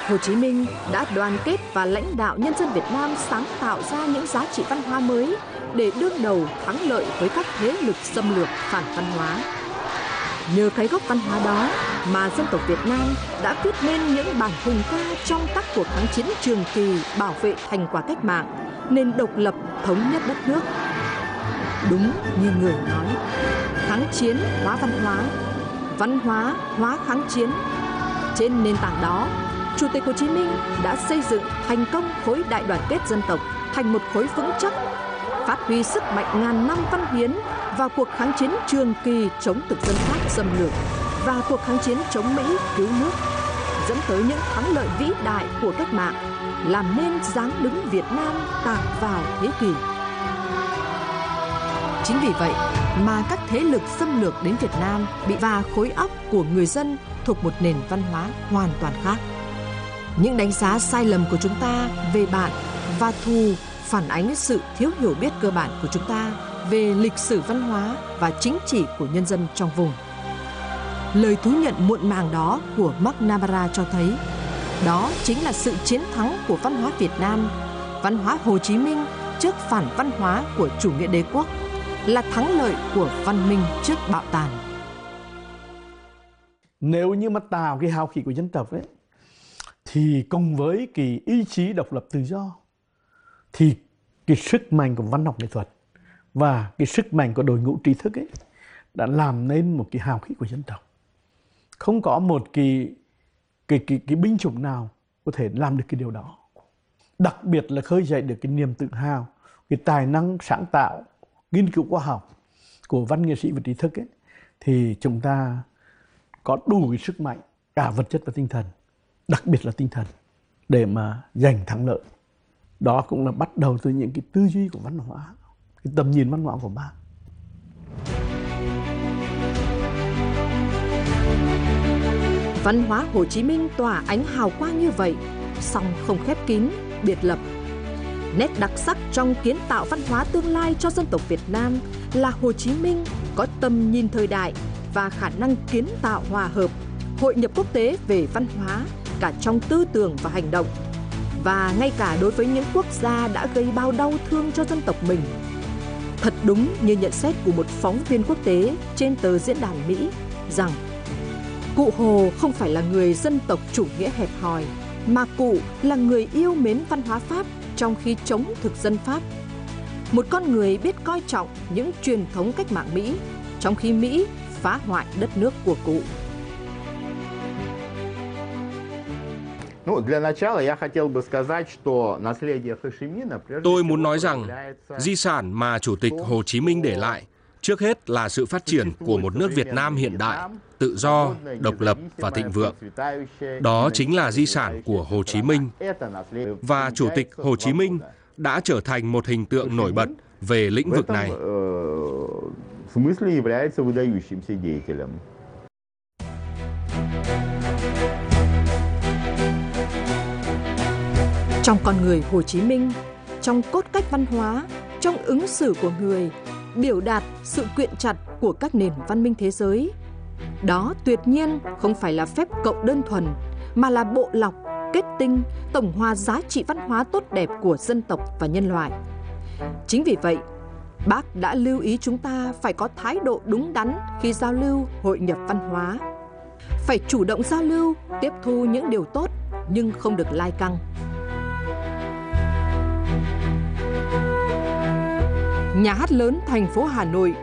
Hồ Chí Minh đã đoàn kết và lãnh đạo nhân dân Việt Nam sáng tạo ra những giá trị văn hóa mới để đương đầu thắng lợi với các thế lực xâm lược phản văn hóa. Nhờ cái gốc văn hóa đó mà dân tộc Việt Nam đã viết nên những bản hùng ca trong các cuộc kháng chiến trường kỳ bảo vệ thành quả cách mạng, nền độc lập thống nhất đất nước. Đúng như người nói, kháng chiến hóa văn hóa hóa kháng chiến. Trên nền tảng đó, Chủ tịch Hồ Chí Minh đã xây dựng thành công khối đại đoàn kết dân tộc thành một khối vững chắc, phát huy sức mạnh ngàn năm văn hiến vào cuộc kháng chiến trường kỳ chống thực dân Pháp xâm lược và cuộc kháng chiến chống Mỹ cứu nước, dẫn tới những thắng lợi vĩ đại của cách mạng, làm nên dáng đứng Việt Nam tạc vào thế kỷ. Chính vì vậy mà các thế lực xâm lược đến Việt Nam bị và khối óc của người dân thuộc một nền văn hóa hoàn toàn khác. Những đánh giá sai lầm của chúng ta về bạn và thù phản ánh sự thiếu hiểu biết cơ bản của chúng ta về lịch sử văn hóa và chính trị của nhân dân trong vùng. Lời thú nhận muộn màng đó của McNamara cho thấy đó chính là sự chiến thắng của văn hóa Việt Nam, văn hóa Hồ Chí Minh trước phản văn hóa của chủ nghĩa đế quốc, là thắng lợi của văn minh trước bạo tàn. Nếu như mà tạo cái hào khí của dân tộc ấy, thì cùng với cái ý chí độc lập tự do, thì cái sức mạnh của văn học nghệ thuật và cái sức mạnh của đội ngũ trí thức ấy đã làm nên một cái hào khí của dân tộc. Không có một cái binh chủng nào có thể làm được cái điều đó. Đặc biệt là khơi dậy được cái niềm tự hào, cái tài năng sáng tạo, nghiên cứu khoa học của văn nghệ sĩ và trí thức ấy, thì chúng ta có đủ cái sức mạnh cả vật chất và tinh thần, đặc biệt là tinh thần, để mà giành thắng lợi. Đó cũng là bắt đầu từ những cái tư duy của văn hóa, cái tầm nhìn văn hóa của Bác. Văn hóa Hồ Chí Minh tỏa ánh hào quang như vậy, song không khép kín, biệt lập. Nét đặc sắc trong kiến tạo văn hóa tương lai cho dân tộc Việt Nam là Hồ Chí Minh có tầm nhìn thời đại và khả năng kiến tạo hòa hợp, hội nhập quốc tế về văn hóa cả trong tư tưởng và hành động, và ngay cả đối với những quốc gia đã gây bao đau thương cho dân tộc mình. Thật đúng như nhận xét của một phóng viên quốc tế trên tờ Diễn đàn Mỹ rằng cụ Hồ không phải là người dân tộc chủ nghĩa hẹp hòi, mà cụ là người yêu mến văn hóa Pháp trong khi chống thực dân Pháp. Một con người biết coi trọng những truyền thống cách mạng Mỹ, trong khi Mỹ phá hoại đất nước của cụ. Tôi muốn nói rằng di sản mà Chủ tịch Hồ Chí Minh để lại trước hết là sự phát triển của một nước Việt Nam hiện đại, tự do, độc lập và thịnh vượng. Đó chính là di sản của Hồ Chí Minh. Và Chủ tịch Hồ Chí Minh đã trở thành một hình tượng nổi bật về lĩnh vực này. Trong con người Hồ Chí Minh, trong cốt cách văn hóa, trong ứng xử của người, biểu đạt sự quyện chặt của các nền văn minh thế giới. Đó tuyệt nhiên không phải là phép cộng đơn thuần, mà là bộ lọc, kết tinh, tổng hòa giá trị văn hóa tốt đẹp của dân tộc và nhân loại. Chính vì vậy, Bác đã lưu ý chúng ta phải có thái độ đúng đắn khi giao lưu, hội nhập văn hóa. Phải chủ động giao lưu, tiếp thu những điều tốt, nhưng không được lai căng. Nhà hát lớn thành phố Hà Nội